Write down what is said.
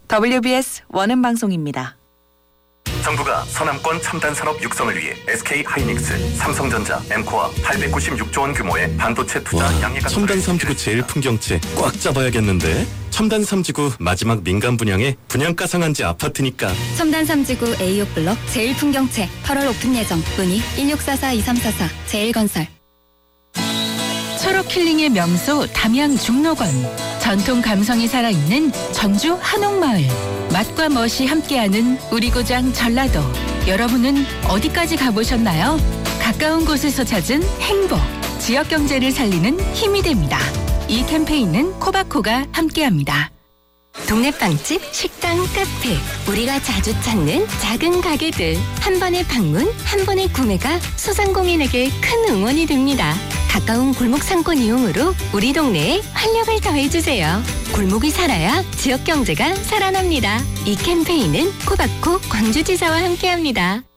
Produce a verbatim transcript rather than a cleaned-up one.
더블유비에스 원음 방송입니다. 정부가 서남권 첨단산업 육성을 위해 에스케이하이닉스, 삼성전자, 엠코와 팔백구십육조 원 규모의 반도체 투자 양해 강화를 첨단 삼지구 제일 풍경채 꽉 잡아야겠는데. 첨단 삼지구 마지막 민간 분양에 분양가 상한제 아파트니까. 첨단 삼지구 에이오 블록 제일 풍경채 팔월 오픈 예정. 문의 일육사사 이삼사사 제일건설. 초록 힐링의 명소 담양 중록원. 전통 감성이 살아있는 전주 한옥마을. 맛과 멋이 함께하는 우리 고장 전라도. 여러분은 어디까지 가보셨나요? 가까운 곳에서 찾은 행복. 지역 경제를 살리는 힘이 됩니다. 이 캠페인은 코바코가 함께합니다. 동네 빵집, 식당, 카페. 우리가 자주 찾는 작은 가게들. 한 번의 방문, 한 번의 구매가 소상공인에게 큰 응원이 됩니다. 가까운 골목 상권 이용으로 우리 동네에 활력을 더해주세요. 골목이 살아야 지역 경제가 살아납니다. 이 캠페인은 코바코 광주지사와 함께합니다.